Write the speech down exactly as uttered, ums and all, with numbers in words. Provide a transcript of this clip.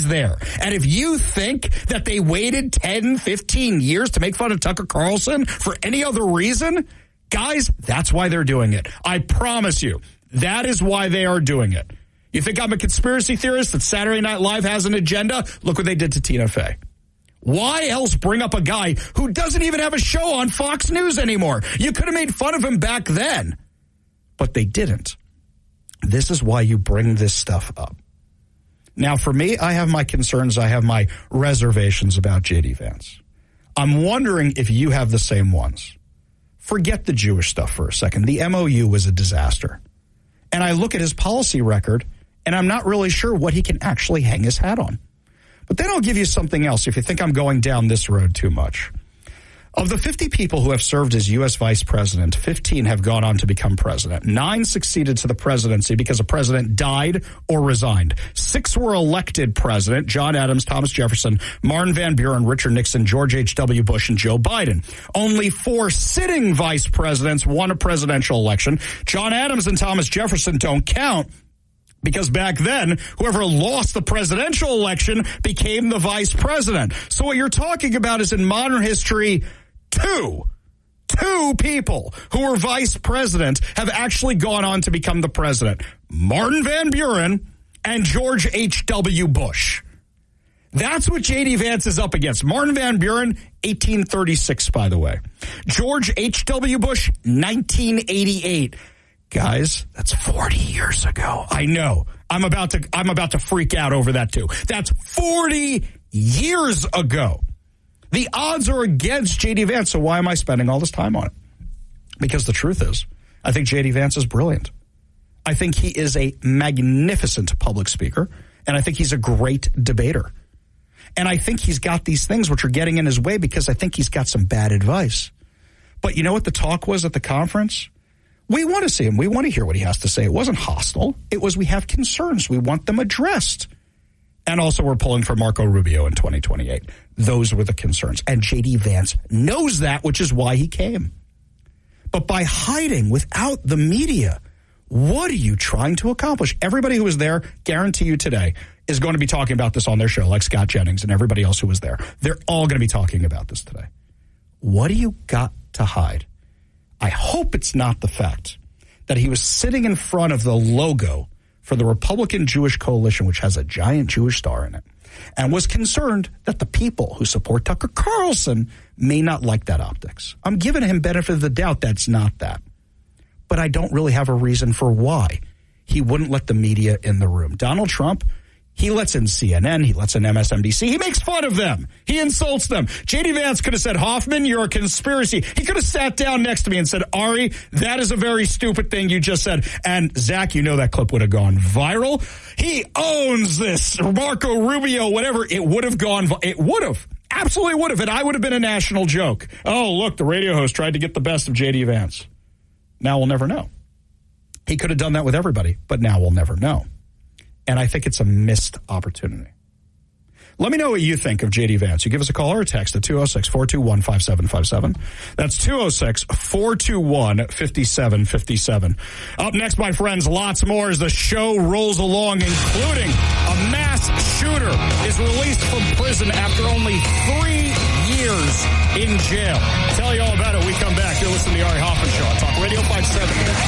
there. And if you think that they waited ten, fifteen years to make fun of Tucker Carlson for any other reason, guys, that's why they're doing it. I promise you, that is why they are doing it. You think I'm a conspiracy theorist that Saturday Night Live has an agenda? Look what they did to Tina Fey. Why else bring up a guy who doesn't even have a show on Fox News anymore? You could have made fun of him back then, but they didn't. This is why you bring this stuff up. Now, for me, I have my concerns. I have my reservations about J D. Vance. I'm wondering if you have the same ones. Forget the Jewish stuff for a second. The M O U was a disaster. And I look at his policy record, and I'm not really sure what he can actually hang his hat on. But then I'll give you something else if you think I'm going down this road too much. Of the fifty people who have served as U S vice president, fifteen have gone on to become president. Nine succeeded to the presidency because a president died or resigned. Six were elected president: John Adams, Thomas Jefferson, Martin Van Buren, Richard Nixon, George H W. Bush, and Joe Biden. Only four sitting vice presidents won a presidential election. John Adams and Thomas Jefferson don't count, because back then, whoever lost the presidential election became the vice president. So what you're talking about is in modern history, two, two people who were vice president have actually gone on to become the president. Martin Van Buren and George H W. Bush. That's what J D. Vance is up against. Martin Van Buren, eighteen thirty-six, by the way. George H W. Bush, nineteen eighty-eight. Guys, that's forty years ago. I know. I'm about to I'm about to freak out over that too. That's forty years ago. The odds are against J D. Vance, so why am I spending all this time on it? Because the truth is, I think J D. Vance is brilliant. I think he is a magnificent public speaker, and I think he's a great debater. And I think he's got these things which are getting in his way because I think he's got some bad advice. But you know what the talk was at the conference? We want to see him. We want to hear what he has to say. It wasn't hostile. It was, we have concerns. We want them addressed. And also we're pulling for Marco Rubio in twenty twenty-eight. Those were the concerns. And J D. Vance knows that, which is why he came. But by hiding without the media, what are you trying to accomplish? Everybody who was there, guarantee you today, is going to be talking about this on their show, like Scott Jennings and everybody else who was there. They're all going to be talking about this today. What do you got to hide? I hope it's not the fact that he was sitting in front of the logo for the Republican Jewish Coalition, which has a giant Jewish star in it, and was concerned that the people who support Tucker Carlson may not like that optics. I'm giving him benefit of the doubt that's not that. But I don't really have a reason for why he wouldn't let the media in the room. Donald Trump, he lets in C N N, he lets in M S N B C, he makes fun of them, he insults them. J D. Vance could have said, Hoffman, you're a conspiracy. He could have sat down next to me and said, Ari, that is a very stupid thing you just said. And Zach, you know that clip would have gone viral. He owns this. Marco Rubio, whatever, it would have gone, it would have. Absolutely would have. And I would have been a national joke. Oh, look, the radio host tried to get the best of J D. Vance. Now we'll never know. He could have done that with everybody, but now we'll never know. And I think it's a missed opportunity. Let me know what you think of J D. Vance. You give us a call or a text at two oh six, four two one, five seven five seven. That's two oh six, four two one, five seven five seven. Up next, my friends, lots more as the show rolls along, including a mass shooter is released from prison after only three years in jail. Tell you all about it when we come back. You're listening to the Ari Hoffman Show on Talk Radio five seventy.